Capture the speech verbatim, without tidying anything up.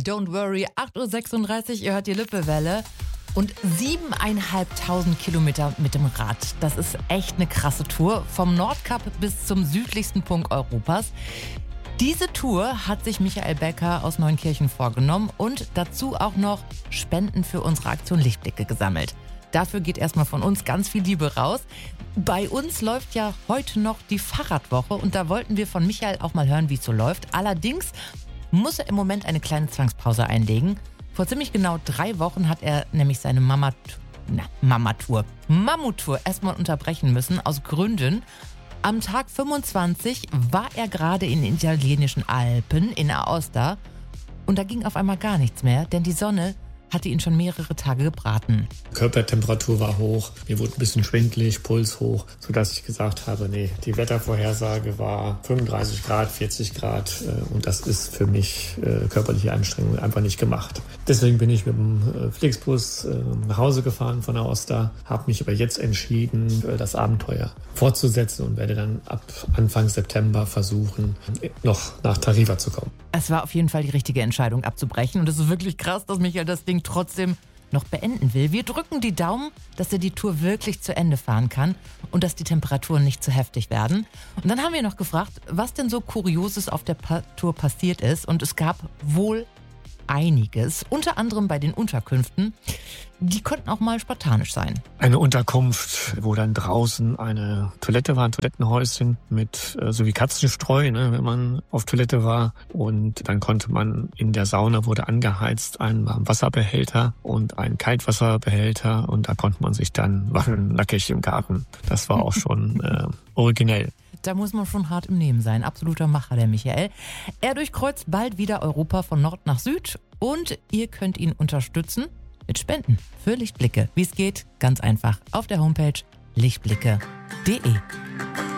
Don't worry, acht Uhr sechsunddreißig, ihr hört die Lippewelle. Und siebeneinhalbtausend Kilometer mit dem Rad. Das ist echt eine krasse Tour. Vom Nordkap bis zum südlichsten Punkt Europas. Diese Tour hat sich Michael Becker aus Neunkirchen vorgenommen und dazu auch noch Spenden für unsere Aktion Lichtblicke gesammelt. Dafür geht erstmal von uns ganz viel Liebe raus. Bei uns läuft ja heute noch die Fahrradwoche und da wollten wir von Michael auch mal hören, wie es so läuft. Allerdings muss er im Moment eine kleine Zwangspause einlegen. Vor ziemlich genau drei Wochen hat er nämlich seine Mama, na, Mama-Tour, Mammut-Tour erstmal unterbrechen müssen, aus Gründen. Am Tag fünfundzwanzig war er gerade in den italienischen Alpen in Aosta und da ging auf einmal gar nichts mehr, denn die Sonne hatte ihn schon mehrere Tage gebraten. Körpertemperatur war hoch, mir wurde ein bisschen schwindelig, Puls hoch, sodass ich gesagt habe, nee, die Wettervorhersage war fünfunddreißig Grad, vierzig Grad äh, und das ist für mich äh, körperliche Anstrengung einfach nicht gemacht. Deswegen bin ich mit dem äh, Flixbus äh, nach Hause gefahren von Aosta, habe mich aber jetzt entschieden, äh, das Abenteuer fortzusetzen und werde dann ab Anfang September versuchen, noch nach Tarifa zu kommen. Es war auf jeden Fall die richtige Entscheidung abzubrechen und es ist wirklich krass, dass Michael das Ding trotzdem noch beenden will. Wir drücken die Daumen, dass er die Tour wirklich zu Ende fahren kann und dass die Temperaturen nicht zu heftig werden. Und dann haben wir noch gefragt, was denn so Kurioses auf der pa- Tour passiert ist und es gab wohl einiges, unter anderem bei den Unterkünften. Die konnten auch mal spartanisch sein. Eine Unterkunft, wo dann draußen eine Toilette war, ein Toilettenhäuschen mit äh, so wie Katzenstreu, ne, wenn man auf Toilette war. Und dann konnte man in der Sauna, wurde angeheizt, ein Wasserbehälter und ein Kaltwasserbehälter. Und da konnte man sich dann waschen, nackig im Garten. Das war auch schon äh, originell. Da muss man schon hart im Nehmen sein. Absoluter Macher, der Michael. Er durchkreuzt bald wieder Europa von Nord nach Süd und ihr könnt ihn unterstützen mit Spenden für Lichtblicke. Wie es geht? Ganz einfach auf der Homepage lichtblicke punkt de.